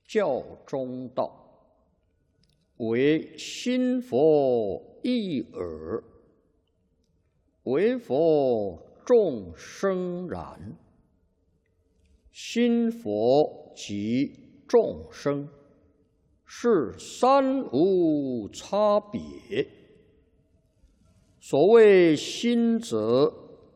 教中道，唯心佛一耳，唯佛众生然。心佛及众生，是三无差别。所谓心者，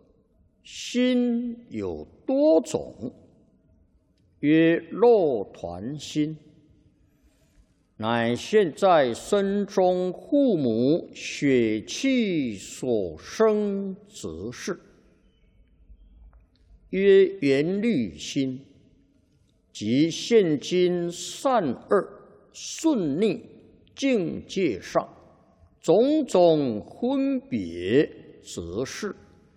心有多种，曰肉团心，乃现在身中父母血气所生之事。曰缘虑心，即现今善恶顺逆境界上种种分别之事。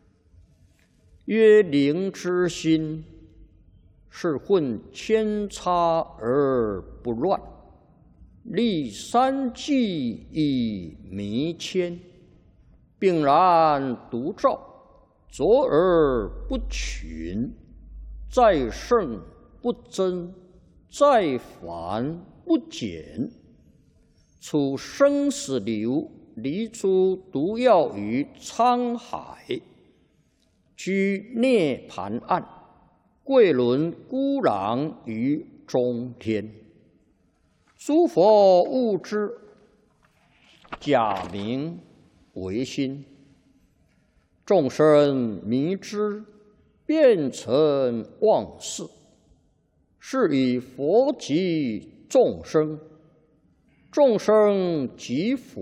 曰灵之心，是混千差而不乱，立三际以迷迁，并然独照，浊而不群，在圣不增，在繁不减。处生死流，离诸毒药于沧海，居涅盘岸，贵轮孤狼于中天。诸佛悟之，假名为心；众生迷之，变成妄事。是以佛即众生，众生即佛，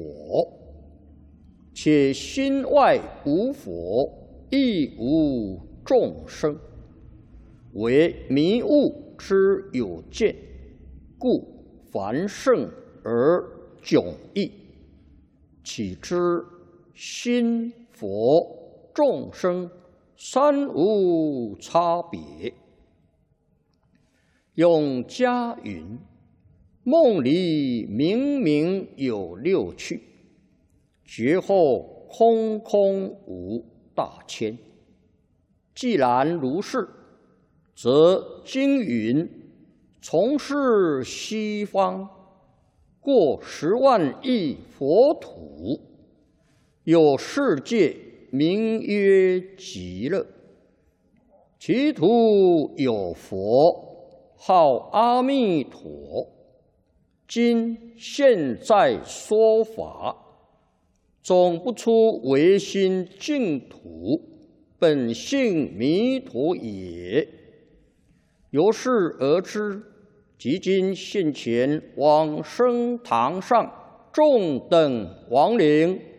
且心外无佛，亦无众生，为迷悟之有见，故繁盛而迥异。岂知心佛众生三无差别。永嘉云：梦里明明有六趣，觉后空空无大千。既然如是，则经云：从是西方，过10万亿佛土，有世界名曰极乐，其土有佛，号阿弥陀。今现在说法，总不出唯心净土，本性弥陀也。由是而知，即今现前往生堂上众等亡灵，